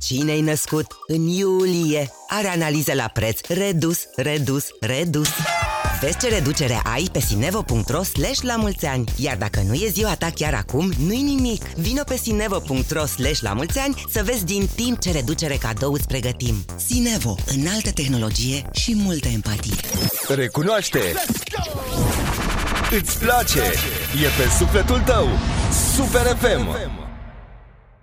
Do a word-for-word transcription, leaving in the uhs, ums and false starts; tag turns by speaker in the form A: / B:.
A: Cine-i născut în iulie are analize la preț redus, redus, redus. Vezi ce reducere ai pe sinevo punct ro slash la mulți ani. Iar dacă nu e ziua ta chiar acum, nu-i nimic. Vino pe sinevo punct ro slash la mulți ani să vezi din timp ce reducere cadou îți pregătim. Sinevo, înaltă tehnologie și multă empatie.
B: Recunoaște! Îți place! E pe sufletul tău! Super F M!